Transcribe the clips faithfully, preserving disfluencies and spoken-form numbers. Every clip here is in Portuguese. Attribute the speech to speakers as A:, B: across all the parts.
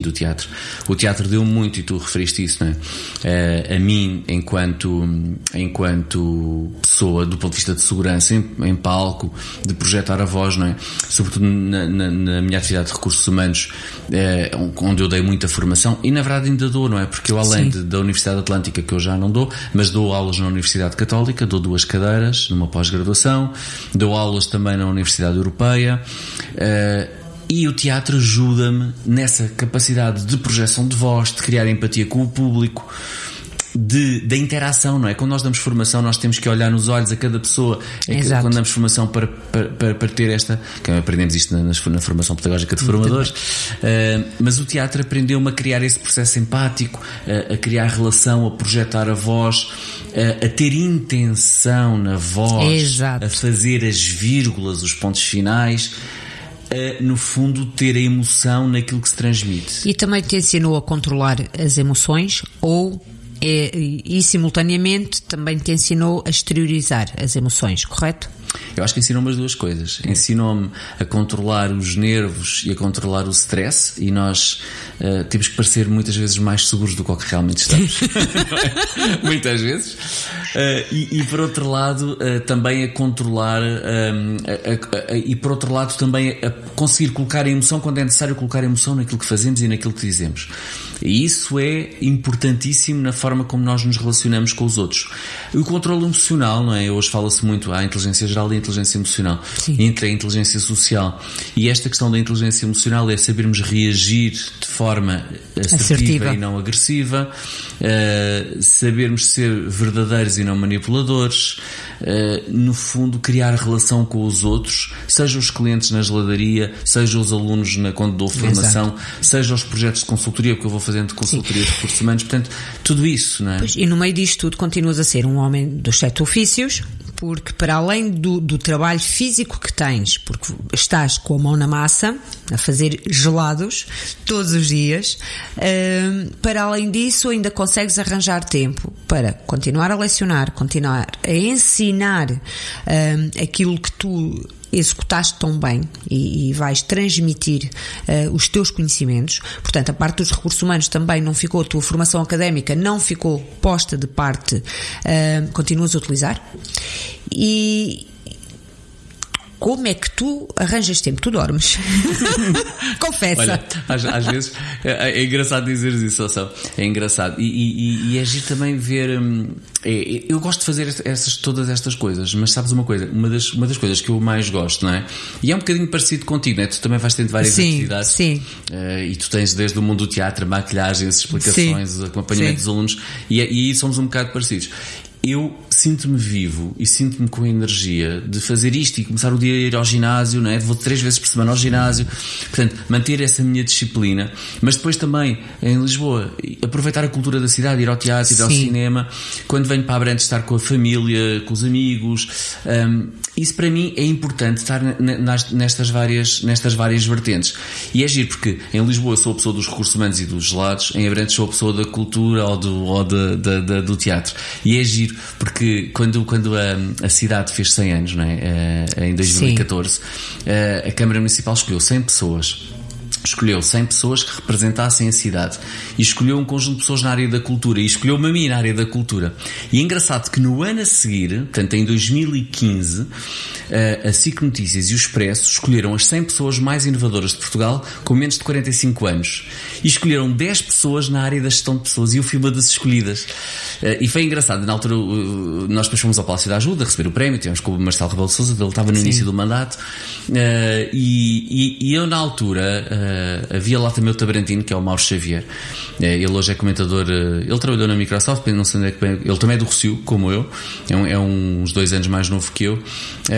A: do teatro. O teatro deu muito, e tu referiste isso, não é? Uh, a mim, enquanto, enquanto pessoa, do ponto de vista de segurança, em, em palco, de projetar a voz, não é? Sobretudo na, na, na minha atividade de recursos humanos, uh, onde eu dei muita formação, e na verdade ainda dou, não é? Porque eu, além de, da Universidade Atlântica, que eu já não dou, mas dou aulas na Universidade Católica, dou duas cadeiras numa pós-graduação, dou aulas também na Universidade Europeia, uh, e o teatro ajuda-me nessa capacidade de projeção de voz, de criar empatia com o público, de, da interação, não é? Quando nós damos formação, nós temos que olhar nos olhos a cada pessoa. É que, quando damos formação para, para, para, para ter esta, que aprendemos isto na, na formação pedagógica de formadores, uh, mas o teatro aprendeu-me a criar esse processo empático, uh, a criar relação, a projetar a voz, uh, a ter intenção na voz,
B: Exato.
A: A fazer as vírgulas, os pontos finais. Uh, no fundo, ter a emoção naquilo que se transmite.
B: E também te ensinou a controlar as emoções, ou é, e simultaneamente também te ensinou a exteriorizar as emoções, correto?
A: Eu acho que ensinou-me as duas coisas. Ensinou-me a controlar os nervos e a controlar o stress, e nós uh, temos que parecer muitas vezes mais seguros do que o que realmente estamos. Muitas vezes. Uh, e, e por outro lado, uh, também a controlar um, a, a, a, e por outro lado também a conseguir colocar a emoção quando é necessário colocar a emoção naquilo que fazemos e naquilo que dizemos. E isso é importantíssimo na forma como nós nos relacionamos com os outros. O controle emocional, não é? Hoje fala-se muito à inteligência geral e a inteligência emocional.
B: Sim.
A: Entre a inteligência social. E esta questão da inteligência emocional é sabermos reagir de forma assertiva, assertiva. E não agressiva, uh, sabermos ser verdadeiros e não manipuladores, uh, no fundo criar relação com os outros, seja os clientes na geladaria, seja os alunos na, quando dou formação, Exato. Seja os projetos de consultoria, porque eu vou fazendo consultoria Sim. de recursos humanos, portanto, tudo isso, não é?
B: Pois, e no meio disto tudo continuas a ser um homem dos sete ofícios, porque para além do, do trabalho físico que tens, porque estás com a mão na massa, a fazer gelados todos os dias, uh, para além disso ainda consegues arranjar tempo para continuar a lecionar, continuar a ensinar uh, aquilo que tu executaste tão bem e, e vais transmitir uh, os teus conhecimentos. Portanto, a parte dos recursos humanos também não ficou, a tua formação académica não ficou posta de parte, uh, continuas a utilizar. E como é que tu arranjas tempo? Tu dormes? Confessa.
A: Olha, às, às vezes é, é engraçado dizer isso, Elsa. É engraçado. E, e, e agir também ver. É, eu gosto de fazer essas, todas estas coisas, mas sabes uma coisa? Uma das, uma das coisas que eu mais gosto, não é? E é um bocadinho parecido contigo, não é? Tu também vais tendo várias
B: sim,
A: atividades.
B: Sim.
A: Uh, e tu tens desde o mundo do teatro, maquilhagens, explicações, sim, acompanhamento sim. dos alunos. E, e aí somos um bocado parecidos. Eu sinto-me vivo e sinto-me com a energia de fazer isto e começar o dia a ir ao ginásio, não é? Vou três vezes por semana ao ginásio, portanto, manter essa minha disciplina, mas depois também, em Lisboa, aproveitar a cultura da cidade, ir ao teatro, ir ao Sim. cinema, quando venho para Abrantes estar com a família, com os amigos, um, isso para mim é importante, estar nas, nestas, várias, nestas várias vertentes. E é giro, porque em Lisboa eu sou a pessoa dos recursos humanos e dos gelados, em Abrantes sou a pessoa da cultura ou do, ou de, de, de, do teatro. E é giro, porque quando, quando a, a cidade fez cem anos, não é? Em dois mil e catorze, Sim. a Câmara Municipal escolheu cem pessoas. Escolheu cem pessoas que representassem a cidade e escolheu um conjunto de pessoas na área da cultura e escolheu-me a mim na área da cultura. E é engraçado que no ano a seguir, portanto em dois mil e quinze, a S I C Notícias e o Expresso escolheram as cem pessoas mais inovadoras de Portugal com menos de quarenta e cinco anos e escolheram dez pessoas na área da gestão de pessoas e eu fui uma das escolhidas. E foi engraçado, na altura nós depois fomos ao Palácio da Ajuda a receber o prémio, tivemos com o Marcelo Rebelo de Sousa, ele estava no Sim. início do mandato, e, e, e eu na altura Uh, havia lá também o Tabrantino, que é o Mauro Xavier. Uh, ele hoje é comentador, uh, ele trabalhou na Microsoft, não sei onde é que bem, ele também é do Rossio, como eu, é, um, é uns dois anos mais novo que eu, uh,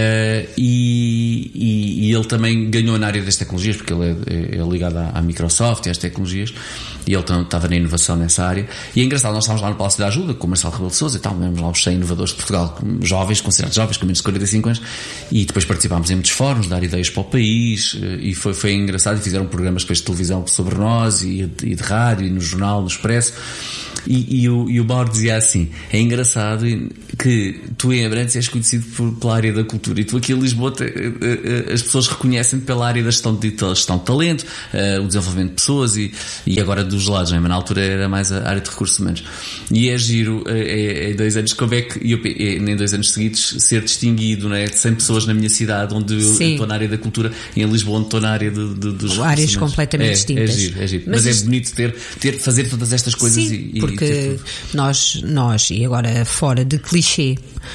A: e, e, e ele também ganhou na área das tecnologias, porque ele é, é ligado à, à Microsoft e às tecnologias, e ele também estava na inovação nessa área. E é engraçado, nós estávamos lá no Palácio da Ajuda com o Marcelo Rebelo de Sousa e tal, vemos lá os cem inovadores de Portugal, jovens, considerados jovens, com menos de quarenta e cinco anos, e depois participámos em muitos fóruns, dar ideias para o país, uh, e foi, foi engraçado, e fizeram um programa programas depois de televisão sobre nós e, e de rádio e no jornal, no Expresso. E, e, o, e o Mauro dizia assim: é engraçado que tu em Abrantes és conhecido por, pela área da cultura, e tu aqui em Lisboa te, as pessoas reconhecem pela área da gestão de, gestão de talento, uh, o desenvolvimento de pessoas e, e agora dos lados, mas na altura era mais a área de recursos humanos. E é giro, é, é dois anos, como é que eu, é, em dois anos seguidos ser distinguido, não é? cem pessoas na minha cidade onde Sim. eu estou na área da cultura, e em Lisboa onde estou na área de, de, dos
B: áreas completamente
A: é,
B: distintas.
A: É giro, é giro. Mas, Mas é bonito ter, ter, fazer todas estas coisas.
B: Sim,
A: e,
B: porque
A: e
B: nós, nós, e agora fora de clichê,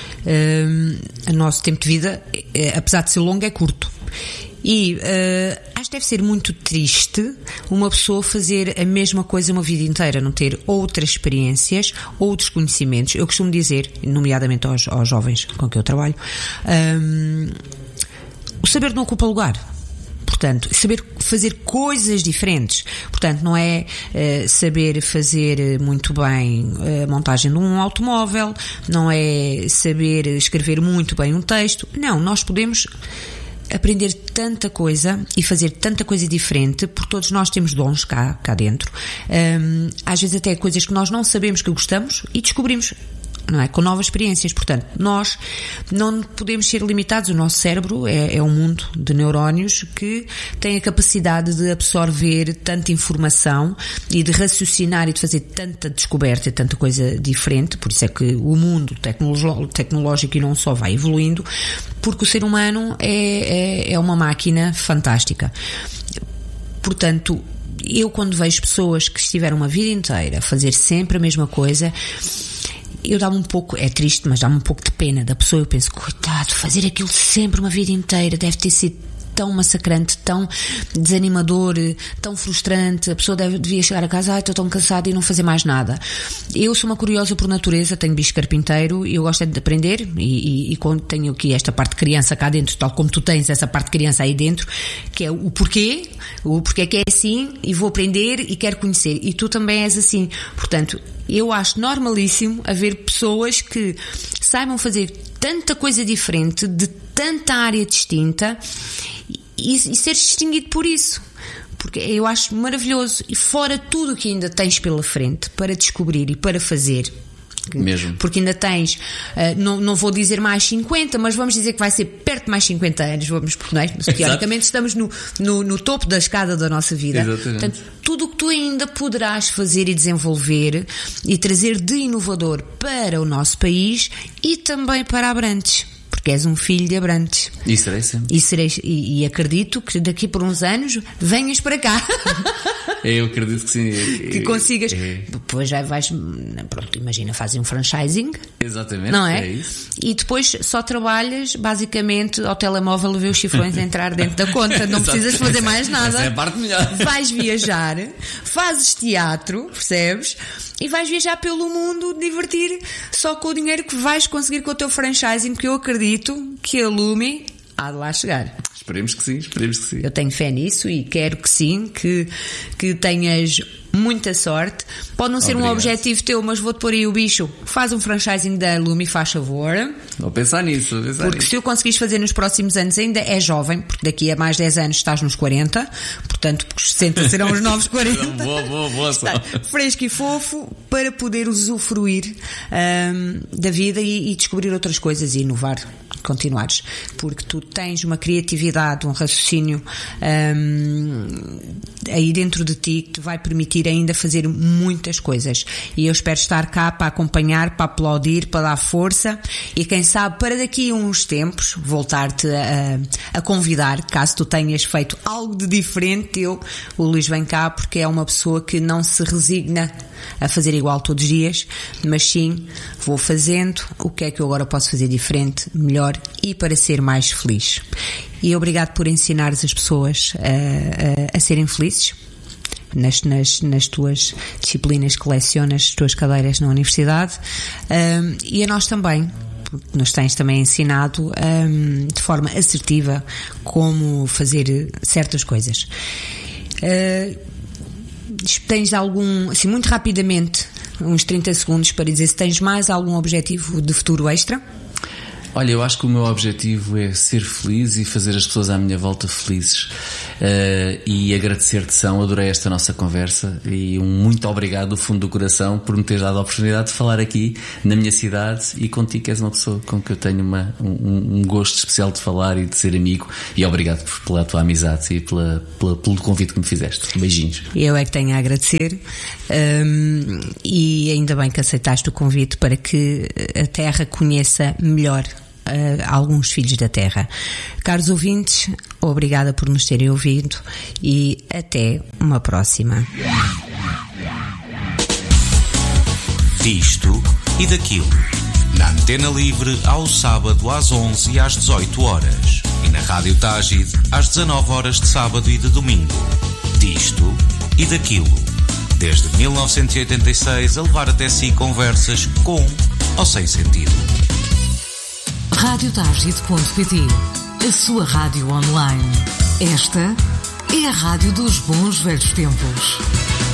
B: um, o nosso tempo de vida, é, apesar de ser longo, é curto. E uh, acho que deve ser muito triste uma pessoa fazer a mesma coisa uma vida inteira, não ter outras experiências, outros conhecimentos. Eu costumo dizer, nomeadamente aos, aos jovens com quem eu trabalho, um, o saber não ocupa lugar. Portanto, saber fazer coisas diferentes. Portanto, não é uh, saber fazer muito bem a montagem de um automóvel, não é saber escrever muito bem um texto. Não, nós podemos aprender tanta coisa e fazer tanta coisa diferente, porque todos nós temos dons cá, cá dentro. Um, às vezes até coisas que nós não sabemos que gostamos e descobrimos, não é? Com novas experiências. Portanto, nós não podemos ser limitados. O nosso cérebro é, é um mundo de neurónios que tem a capacidade de absorver tanta informação e de raciocinar e de fazer tanta descoberta e tanta coisa diferente. Por isso é que o mundo tecnolo- tecnológico e não só vai evoluindo, porque o ser humano é, é, é uma máquina fantástica. Portanto, eu quando vejo pessoas que estiveram uma vida inteira a fazer sempre a mesma coisa, eu dá-me um pouco, é triste, mas dá-me um pouco de pena da pessoa. Eu penso, coitado, fazer aquilo sempre uma vida inteira deve ter sido tão massacrante, tão desanimador, tão frustrante. A pessoa deve, devia chegar a casa, ai, estou tão cansada, e não fazer mais nada. Eu sou uma curiosa por natureza, tenho bicho carpinteiro e eu gosto de aprender, e, e, e quando tenho aqui esta parte de criança cá dentro, tal como tu tens essa parte de criança aí dentro, que é o porquê, o porquê que é assim, e vou aprender e quero conhecer, e tu também és assim. Portanto, eu acho normalíssimo haver pessoas que saibam fazer tanta coisa diferente, de tanta área distinta, e, e ser distinguido por isso. Porque eu acho maravilhoso. E fora tudo o que ainda tens pela frente para descobrir e para fazer.
A: Mesmo.
B: Porque ainda tens, uh, não, não vou dizer mais cinquenta, mas vamos dizer que vai ser perto de mais cinquenta anos, vamos, porque não é? Teoricamente estamos no, no, no topo da escada da nossa vida.
A: Exatamente.
B: Portanto, tudo o que tu ainda poderás fazer e desenvolver e trazer de inovador para o nosso país e também para Abrantes, porque és um filho de Abrantes.
A: E serei sempre.
B: E, serei, e, e acredito que daqui por uns anos venhas para cá.
A: Eu acredito que sim.
B: Que consigas.
A: É.
B: Depois já vais, pronto, imagina, fazer um franchising.
A: Exatamente.
B: Não é?
A: É isso.
B: E depois só trabalhas basicamente ao telemóvel a ver os chifrões entrar dentro da conta. Não precisas fazer mais nada.
A: Essa é a parte melhor.
B: Vais viajar, fazes teatro, percebes? E vais viajar pelo mundo, divertir só com o dinheiro que vais conseguir com o teu franchising, porque eu acredito que a Lumi há de lá chegar.
A: Esperemos que sim, esperemos que sim.
B: Eu tenho fé nisso e quero que sim, que, que tenhas muita sorte. Pode não ser Obrigado. Um objetivo teu, mas vou-te pôr aí o bicho. Faz um franchising da Lumi, faz favor.
A: Vou pensar nisso, vou pensar
B: Porque
A: nisso.
B: se eu conseguires fazer nos próximos anos, ainda é jovem, porque daqui a mais dez anos estás nos quarenta, portanto os sessenta serão os novos quarenta.
A: Boa, boa, boa só.
B: Fresco e fofo para poder usufruir um, da vida e, e descobrir outras coisas e inovar. Continuares, porque tu tens uma criatividade, um raciocínio um, aí dentro de ti que te vai permitir ainda fazer muitas coisas, e eu espero estar cá para acompanhar, para aplaudir, para dar força, e quem sabe para daqui a uns tempos voltar-te a, a convidar, caso tu tenhas feito algo de diferente. Eu, o Luís vem cá porque é uma pessoa que não se resigna a fazer igual todos os dias, mas sim, vou fazendo o que é que eu agora posso fazer diferente, melhor e para ser mais feliz. E obrigado por ensinares as pessoas a, a, a serem felizes nas, nas, nas tuas disciplinas que lecionas, as tuas cadeiras na universidade, um, e a nós também, porque nos tens também ensinado um, de forma assertiva como fazer certas coisas. Uh, Tens algum, assim, muito rapidamente, uns trinta segundos para dizer se tens mais algum objetivo de futuro extra?
A: Olha, eu acho que o meu objetivo é ser feliz e fazer as pessoas à minha volta felizes. uh, e agradecer-te, São, adorei esta nossa conversa e um muito obrigado do fundo do coração por me teres dado a oportunidade de falar aqui na minha cidade e contigo, que és uma pessoa com que eu tenho uma, um, um gosto especial de falar e de ser amigo, e obrigado pela tua amizade e pela, pela, pelo convite que me fizeste. Beijinhos.
B: Eu é que tenho a agradecer, um, e ainda bem que aceitaste o convite para que a Terra conheça melhor Uh, alguns filhos da Terra. Caros ouvintes, obrigada por nos terem ouvido e até uma próxima.
C: Disto e daquilo. Na Antena Livre, ao sábado às onze e às dezoito horas. E na Rádio Tágide, às dezanove horas de sábado e de domingo. Disto e daquilo. Desde mil novecentos e oitenta e seis a levar até si conversas com ou sem sentido.
D: rádio tágide ponto pt, a sua rádio online. Esta é a rádio dos bons velhos tempos.